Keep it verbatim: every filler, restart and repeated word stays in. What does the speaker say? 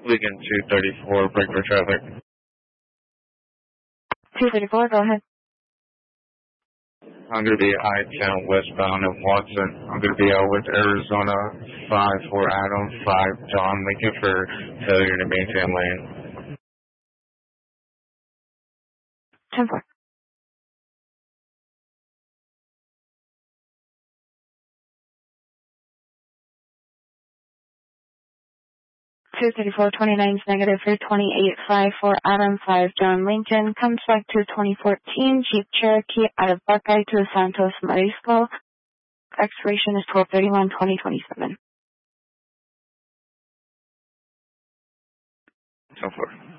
Lincoln two thirty-four, break for traffic. two thirty-four, go ahead. I'm going to be I ten westbound of Watson. I'm going to be out with Arizona five for Adam, five John Lincoln for failure to maintain lane. ten four. two thirty-four, twenty-nine is negative for twenty-eight, five for Adam, five John Lincoln. Comes back to twenty fourteen Jeep Cherokee out of Buckeye to Santos Marisco. Expiration is twelve thirty-one twenty twenty-seven. ten four.